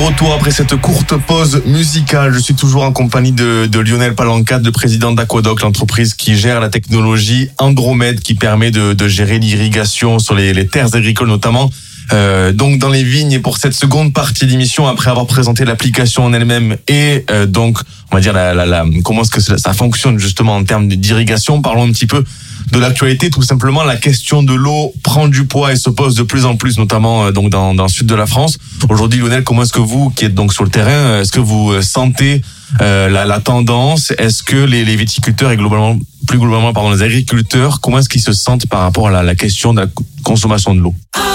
retour après cette courte pause musicale. Je suis toujours en compagnie de Lionel Palancat, le président d'Aquadoc, l'entreprise qui gère la technologie Andromède qui permet de gérer l'irrigation sur les terres agricoles notamment. Donc dans les vignes, et pour cette seconde partie d'émission, après avoir présenté l'application en elle-même et donc on va dire comment est-ce que ça fonctionne justement en termes d'irrigation, parlons un petit peu de l'actualité. Tout simplement, la question de l'eau prend du poids et se pose de plus en plus, notamment donc dans le sud de la France. Aujourd'hui, Lionel, comment est-ce que vous, qui êtes donc sur le terrain, est-ce que vous sentez la tendance? Est-ce que les viticulteurs et plus globalement les agriculteurs, comment est-ce qu'ils se sentent par rapport à la question de la consommation de l'eau?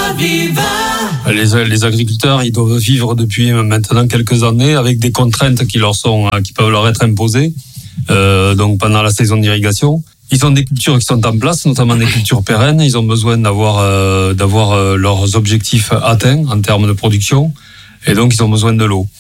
Les agriculteurs, ils doivent vivre depuis maintenant quelques années avec des contraintes qui peuvent leur être imposées. Donc pendant la saison d'irrigation, ils ont des cultures qui sont en place, notamment des cultures pérennes. Ils ont besoin d'avoir leurs objectifs atteints en termes de production, et donc ils ont besoin de l'eau.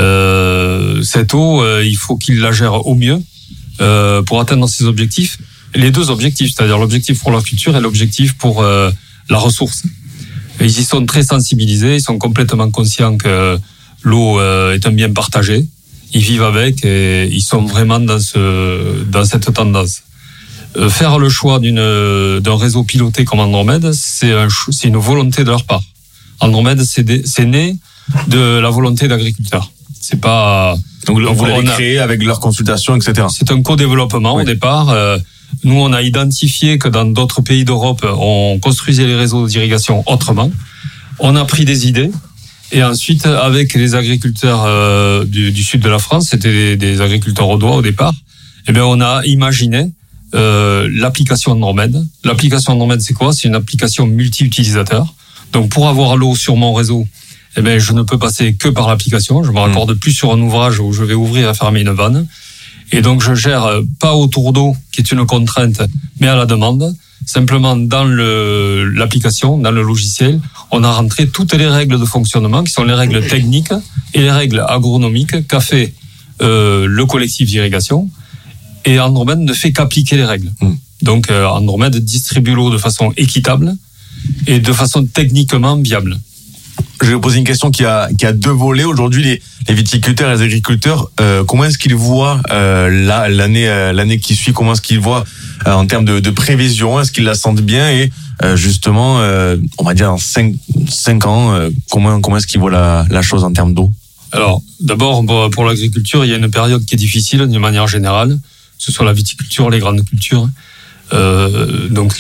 Cette eau, il faut qu'ils la gèrent au mieux pour atteindre ces objectifs. Les deux objectifs, c'est-à-dire l'objectif pour leur culture et l'objectif pour la ressource. Ils y sont très sensibilisés, ils sont complètement conscients que l'eau est un bien partagé. Ils vivent avec et ils sont vraiment dans cette tendance. Faire le choix d'un réseau piloté comme Andromède, c'est une volonté de leur part. Andromède, c'est né de la volonté d'agriculteurs. C'est pas. Donc vous l'avez créé avec leur consultation, etc. C'est un co-développement au départ. Nous, on a identifié que dans d'autres pays d'Europe, on construisait les réseaux d'irrigation autrement. On a pris des idées. Et ensuite, avec les agriculteurs du sud de la France, c'était des agriculteurs audois au départ, eh bien, on a imaginé l'application Andromède. L'application Andromède, c'est quoi? C'est une application multi-utilisateur. Donc, pour avoir l'eau sur mon réseau, eh bien, je ne peux passer que par l'application. Je me raccorde plus sur un ouvrage où je vais ouvrir et fermer une vanne. Et donc, je gère pas autour d'eau, qui est une contrainte, mais à la demande. Simplement, dans l'application, dans le logiciel, on a rentré toutes les règles de fonctionnement, qui sont les règles techniques et les règles agronomiques qu'a fait le collectif d'irrigation. Et Andromède ne fait qu'appliquer les règles. Donc, Andromède distribue l'eau de façon équitable et de façon techniquement viable. Je vais vous poser une question qui a deux volets. Aujourd'hui, les viticulteurs et les agriculteurs, comment est-ce qu'ils voient l'année qui suit? Comment est-ce qu'ils voient en termes de prévision? Est-ce qu'ils la sentent bien? Et justement, on va dire en 5 ans, comment est-ce qu'ils voient la chose en termes d'eau? Alors, d'abord, pour l'agriculture, il y a une période qui est difficile d'une manière générale, que ce soit la viticulture, les grandes cultures. Donc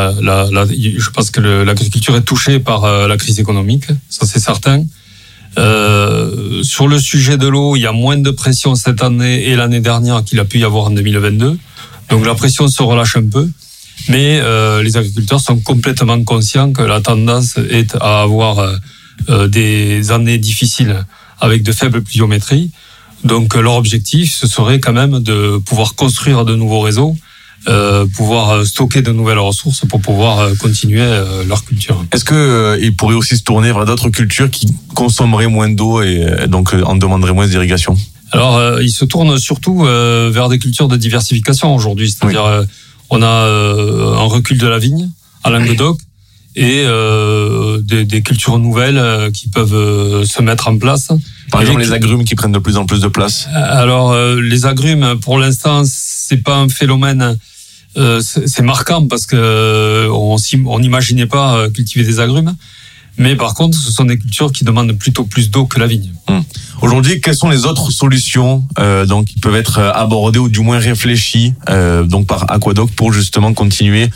je pense que l'agriculture est touchée par la crise économique, ça c'est certain. Sur le sujet de l'eau, il y a moins de pression cette année et l'année dernière qu'il a pu y avoir en 2022. Donc la pression se relâche un peu, mais les agriculteurs sont complètement conscients que la tendance est à avoir des années difficiles avec de faibles pluviométries. Donc leur objectif, ce serait quand même de pouvoir construire de nouveaux réseaux, pouvoir stocker de nouvelles ressources pour pouvoir continuer leur culture. Est-ce que ils pourraient aussi se tourner vers d'autres cultures qui consommeraient moins d'eau et donc en demanderaient moins d'irrigation? Alors ils se tournent surtout vers des cultures de diversification aujourd'hui, c'est-à-dire on a un recul de la vigne à Languedoc et des cultures nouvelles qui peuvent se mettre en place. Par exemple, les agrumes qui prennent de plus en plus de place. Alors, les agrumes, pour l'instant, c'est pas un phénomène. C'est marquant parce que on n'imaginait pas cultiver des agrumes. Mais par contre, ce sont des cultures qui demandent plutôt plus d'eau que la vigne. Aujourd'hui, quelles sont les autres solutions donc qui peuvent être abordées ou du moins réfléchies donc par Aquadoc pour justement continuer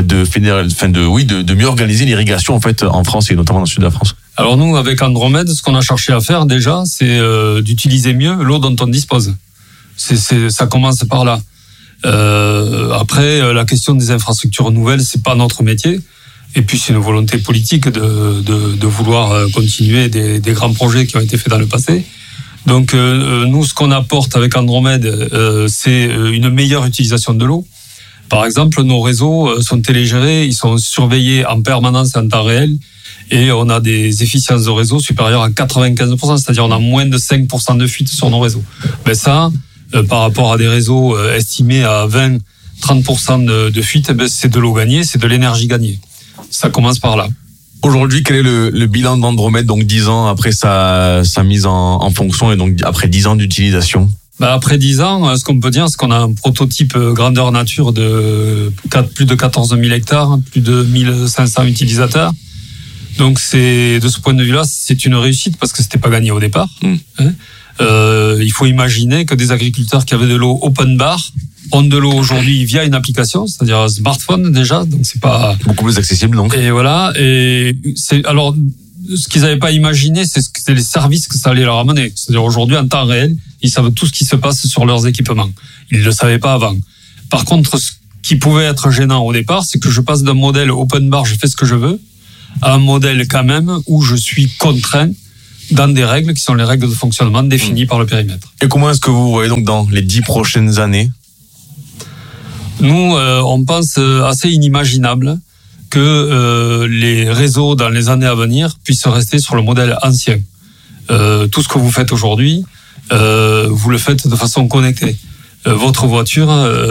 de mieux organiser l'irrigation en fait en France et notamment dans le sud de la France? Alors nous, avec Andromède, ce qu'on a cherché à faire déjà, c'est d'utiliser mieux l'eau dont on dispose. Ça commence par là. Après, la question des infrastructures nouvelles, c'est pas notre métier. Et puis c'est une volonté politique de vouloir continuer des grands projets qui ont été faits dans le passé. Donc nous, ce qu'on apporte avec Andromède, c'est une meilleure utilisation de l'eau. Par exemple, nos réseaux sont télégérés, ils sont surveillés en permanence en temps réel. Et on a des efficiences de réseau supérieures à 95%, c'est-à-dire on a moins de 5% de fuite sur nos réseaux. Mais ça, par rapport à des réseaux estimés à 20-30% de fuite, c'est de l'eau gagnée, c'est de l'énergie gagnée. Ça commence par là. Aujourd'hui, quel est le bilan d'Andromède, donc 10 ans après sa mise en fonction et donc après 10 ans d'utilisation? Après 10 ans, ce qu'on peut dire, c'est qu'on a un prototype grandeur nature de plus de 14 000 hectares, plus de 1500 utilisateurs. Donc de ce point de vue-là, c'est une réussite parce que c'était pas gagné au départ. Il faut imaginer que des agriculteurs qui avaient de l'eau open bar ont de l'eau aujourd'hui via une application, c'est-à-dire un smartphone déjà, donc c'est pas beaucoup plus accessible donc. Et voilà, et alors ce qu'ils n'avaient pas imaginé, c'est les services que ça allait leur amener. C'est-à-dire aujourd'hui en temps réel, ils savent tout ce qui se passe sur leurs équipements. Ils ne le savaient pas avant. Par contre, ce qui pouvait être gênant au départ, c'est que je passe d'un modèle open bar, je fais ce que je veux, à un modèle quand même où je suis contraint dans des règles qui sont les règles de fonctionnement définies par le périmètre. Et comment est-ce que vous voyez donc dans les 10 prochaines années? Nous, on pense assez inimaginable que les réseaux dans les années à venir puissent rester sur le modèle ancien. Tout ce que vous faites aujourd'hui, vous le faites de façon connectée. Votre voiture,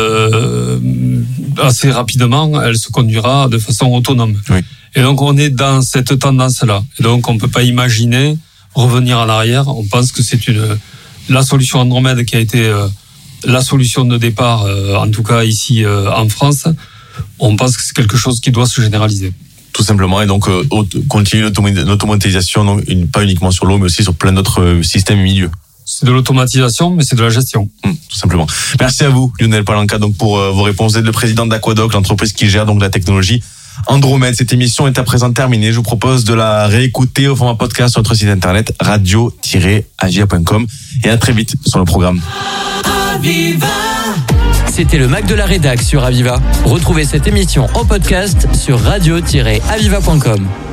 assez rapidement, elle se conduira de façon autonome. Oui. Et donc, on est dans cette tendance-là. Et donc, on ne peut pas imaginer revenir en arrière. On pense que c'est la solution Andromède qui a été la solution de départ, en tout cas ici en France. On pense que c'est quelque chose qui doit se généraliser. Tout simplement, et donc continuer l'automatisation, donc, pas uniquement sur l'eau, mais aussi sur plein d'autres systèmes et milieux. C'est de l'automatisation, mais c'est de la gestion. Tout simplement. Merci à vous, Lionel Palanca, donc pour vos réponses. Vous êtes le président d'Aquadoc, l'entreprise qui gère donc la technologie Andromède. Cette émission est à présent terminée. Je vous propose de la réécouter au format podcast sur notre site internet radio-avia.com et à très vite sur le programme. Aviva. C'était le Mac de la Rédac sur Aviva. Retrouvez cette émission en podcast sur radio-aviva.com.